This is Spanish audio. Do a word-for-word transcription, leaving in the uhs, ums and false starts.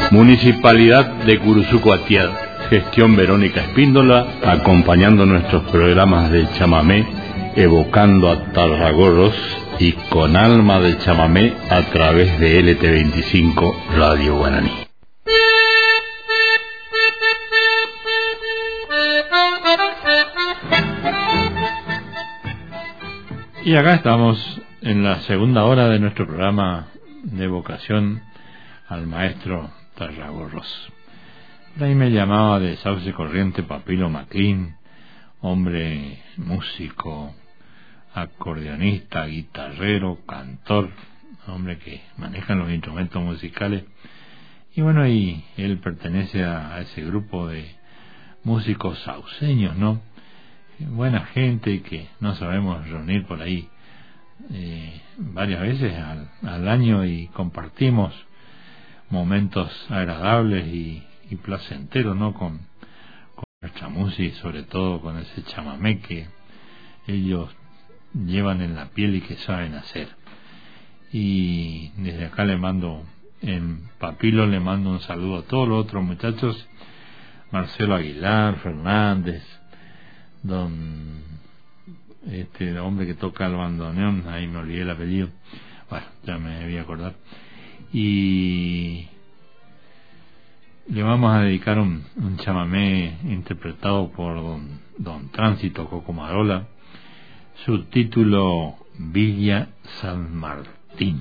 Municipalidad de Curuzuco Atiad, gestión Verónica Espíndola, acompañando nuestros programas de chamamé, evocando a Tarragorros y con alma del chamamé a través de L T veinticinco Radio Guaraní. Y acá estamos en la segunda hora de nuestro programa de evocación al maestro Tarragorros. Ahí me llamaba de Sauce Corriente Papilo Maclín, hombre músico, acordeonista, guitarrero, cantor, hombre que maneja los instrumentos musicales. Y bueno, y él pertenece a, a ese grupo de músicos sauceños, ¿no? Buena gente que nos sabemos reunir por ahí eh, varias veces al, al año y compartimos momentos agradables y, y placenteros, ¿no? Con, con nuestra música y sobre todo con ese chamamé que ellos llevan en la piel y que saben hacer. Y desde acá le mando, en Papilo le mando un saludo a todos los otros muchachos, Marcelo Aguilar, Fernández, don este hombre que toca el bandoneón, ahí me olvidé el apellido, bueno, ya me voy a acordar. Y le vamos a dedicar un, un chamamé interpretado por don, don Tránsito Cocomarola, su título Villa San Martín.